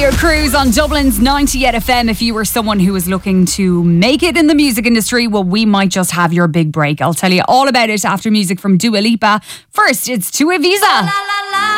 your cruise on Dublin's 98 FM. If you were someone who was looking to make it in the music industry, well, we might just have your big break. I'll tell you all about it after music from Dua Lipa. First, it's To Ibiza.